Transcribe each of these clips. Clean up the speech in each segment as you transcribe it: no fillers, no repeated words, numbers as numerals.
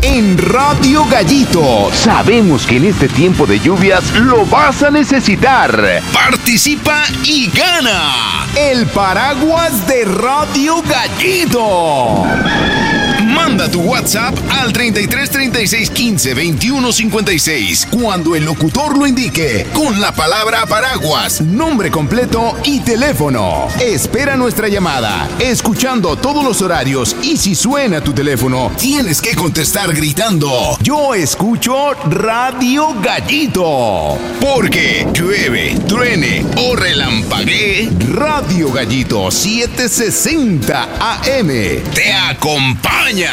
en Radio Gallito. Sabemos que en este tiempo de lluvias lo vas a necesitar. Participa y gana el paraguas de Radio Gallito. Manda tu WhatsApp al 33 36 15 21 56 cuando el locutor lo indique, con la palabra paraguas, nombre completo y teléfono. Espera nuestra llamada, escuchando todos los horarios, y si suena tu teléfono, tienes que contestar gritando: yo escucho Radio Gallito. Porque llueve, truene o relampaguee, Radio Gallito 760 AM te acompaña.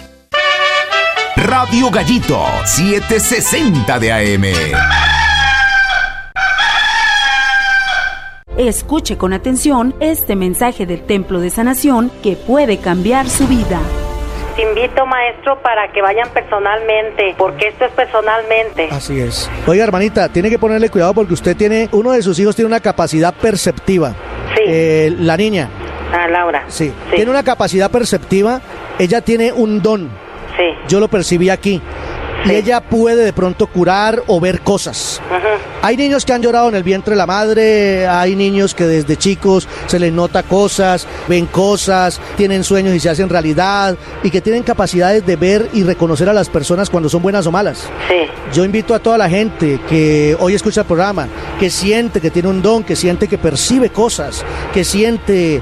Radio Gallito 760 de AM. Escuche con atención este mensaje del Templo de Sanación que puede cambiar su vida. Te invito, maestro, para que vayan personalmente, porque esto es personalmente. Así es. Oiga, hermanita, tiene que ponerle cuidado porque uno de sus hijos tiene una capacidad perceptiva. Sí. La niña. Laura. Sí. Tiene una capacidad perceptiva, ella tiene un don. Sí. Yo lo percibí aquí. Y ella puede de pronto curar o ver cosas. Hay niños que han llorado en el vientre de la madre, hay niños que desde chicos se les nota cosas, ven cosas, tienen sueños y se hacen realidad, y que tienen capacidades de ver y reconocer a las personas cuando son buenas o malas. Sí. Yo invito a toda la gente que hoy escucha el programa, que siente que tiene un don, que siente que percibe cosas, que siente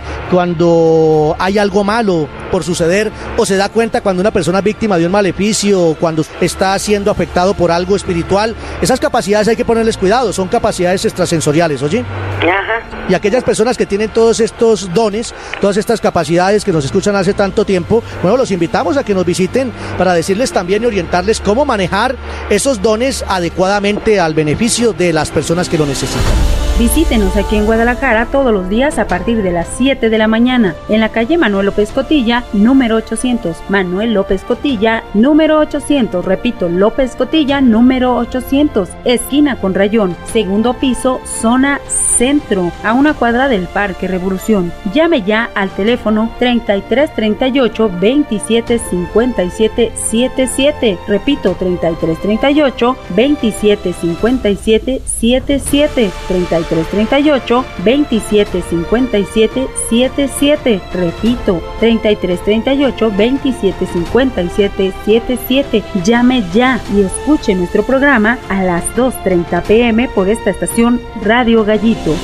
cuando hay algo malo por suceder, o se da cuenta cuando una persona es víctima de un maleficio, o cuando está siendo afectado por algo espiritual. Esas capacidades hay que ponerles cuidado, son capacidades extrasensoriales, ¿oye? Ajá. Y aquellas personas que tienen todos estos dones, todas estas capacidades, que nos escuchan hace tanto tiempo, bueno, los invitamos a que nos visiten para decirles también y orientarles cómo manejar esos dones adecuadamente al beneficio de las personas que lo necesitan. Visítenos aquí en Guadalajara todos los días a partir de las 7 de la mañana, en la calle Manuel López Cotilla, número 800. Manuel López Cotilla, número 800. Repito, López Cotilla, número 800. Esquina con Rayón, segundo piso, zona centro, a una cuadra del Parque Revolución. Llame ya al teléfono 33 38 27 57 77. Repito, 33 38 27 57 77. 33 38 27 57 77. Repito, 33 38 27 57 77. Llame ya y escuche nuestro programa a las 2:30 p.m. por esta estación Radio Gallito.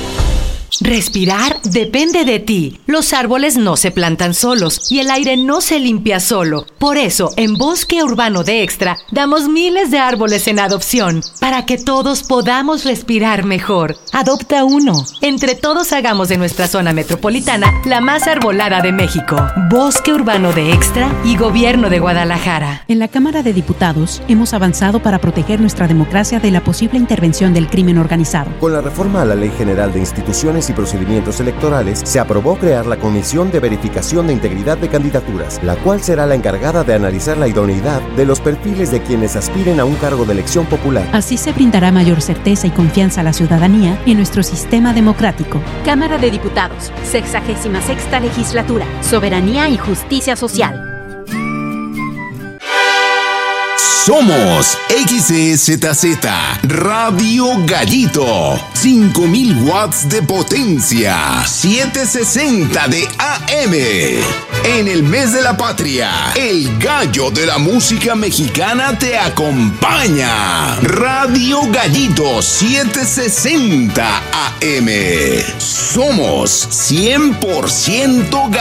Respirar depende de ti. Los árboles no se plantan solos y el aire no se limpia solo. Por eso, en Bosque Urbano de Extra, damos miles de árboles en adopción para que todos podamos respirar mejor. Adopta uno. Entre todos hagamos de nuestra zona metropolitana la más arbolada de México. Bosque Urbano de Extra y Gobierno de Guadalajara. En la Cámara de Diputados hemos avanzado para proteger nuestra democracia de la posible intervención del crimen organizado. Con la reforma a la Ley General de Instituciones y Procedimientos Electorales, se aprobó crear la Comisión de Verificación de Integridad de Candidaturas, la cual será la encargada de analizar la idoneidad de los perfiles de quienes aspiren a un cargo de elección popular. Así se brindará mayor certeza y confianza a la ciudadanía en nuestro sistema democrático. Cámara de Diputados, 66ª Legislatura, Soberanía y Justicia Social. Somos XEZZ Radio Gallito, 5000 watts de potencia, 760 de AM. En el mes de la patria, el gallo de la música mexicana te acompaña. Radio Gallito 760 AM. Somos 100%